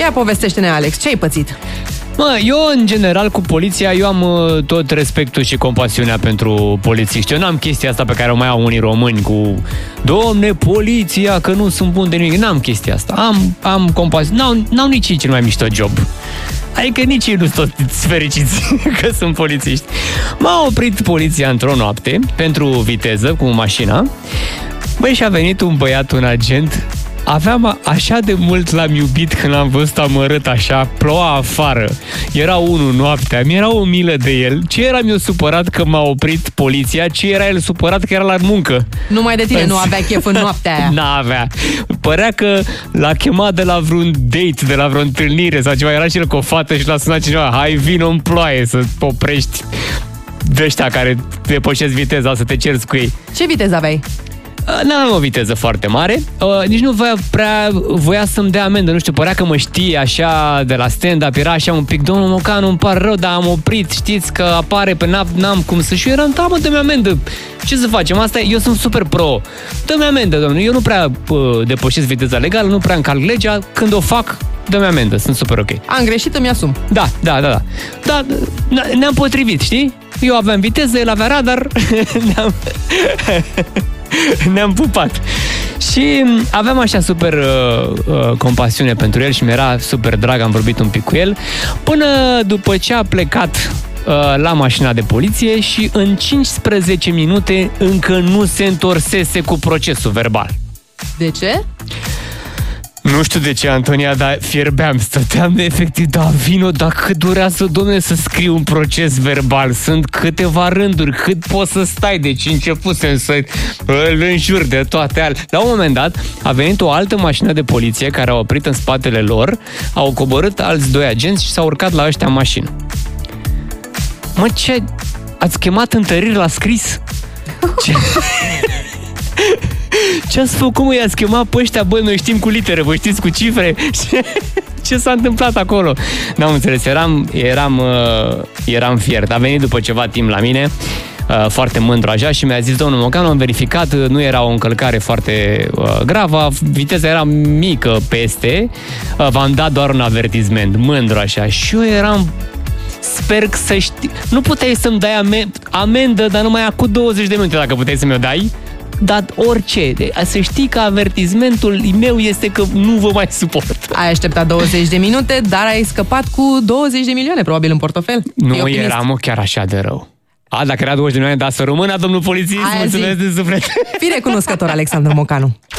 Ia povestește-ne, Alex, ce ai pățit? Eu, în general, cu poliția, eu am tot respectul și compasiunea pentru polițiști. Eu n-am chestia asta pe care o mai au unii români cu Domne, poliția, că nu sunt bun de nimic. N-am chestia asta. Am compasiune. N-au nici ei cel mai mișto job. Adică nici ei nu sunt toți fericiți că sunt polițiști. M-a oprit poliția într-o noapte pentru viteză cu mașina. Băi, și a venit un băiat, un agent. Așa de mult l-am iubit când l-am văzut amărât așa, ploua afară. Era unul noaptea, mi-era o milă de el. Ce eram eu supărat că m-a oprit poliția, ce era el supărat că era la muncă. Numai de tine nu avea chef în noaptea aia. N-avea. Părea că l-a chemat de la vreun date, de la vreo întâlnire sau ceva. Era și el cu o fată și l-a sunat cineva. Hai, vino în ploaie să oprești de ăștia care depășesc viteza, să te cerți cu ei. Ce viteză aveai? N-am o viteză foarte mare, nici nu voia să-mi dea amendă, nu știu, părea că mă știe așa de la stand-up, era așa un pic, domnul Mocanu, îmi pare rău, dar am oprit, știți că apare pe n-am cum să... Și eu eram, da, mă, dă-mi amendă, ce să facem, asta eu sunt super pro, dă-mi amendă, domnule, eu nu prea depășesc viteza legală, nu prea încalc legea, când o fac, dă-mi amendă, sunt super ok. Am greșit, îmi asum. Da, ne-am potrivit, știi? Eu aveam viteză, el avea radar, ne-am pupat. Și aveam așa super compasiune pentru el și mi-era super drag, am vorbit un pic cu el, până după ce a plecat la mașina de poliție și în 15 minute încă nu se întorsese cu procesul verbal. De ce? Nu știu de ce, Antonia, dar fierbeam, stăteam de efectiv, vino, dar cât durează, dom'le, să scriu un proces verbal? Sunt câteva rânduri, cât poți să stai? Deci începusem să îl înjur de toate alea. La un moment dat a venit o altă mașină de poliție care a oprit în spatele lor, au coborât alți doi agenți și s-au urcat la ăștia în mașină. Mă, ce? Ați chemat întăriri la scris? Ce? Ce ați făcut, mă? I-ați chemat pe ăștia? Băi, noi știm cu litere, voi știți cu cifre? Ce s-a întâmplat acolo? N-am înțeles, eram fiert. A venit după ceva timp la mine, foarte mândru așa, și mi-a zis, domnul Mocanu, am verificat, nu era o încălcare foarte gravă, viteza era mică peste, v-am dat doar un avertisment, mândru așa. Și eu eram... Sper să știi... Nu puteai să-mi dai amendă, dar numai acum 20 de minute, dacă puteai să-mi o dai. Dar orice. Să știi că avertismentul meu este că nu vă mai suport. Ai așteptat 20 de minute, dar ai scăpat cu 20 de milioane, probabil, în portofel. Nu eram chiar așa de rău. Dacă era 20 de milioane, dar să rămână, domnul polițist, mulțumesc de suflet. Fii recunoscător, Alexandru Mocanu.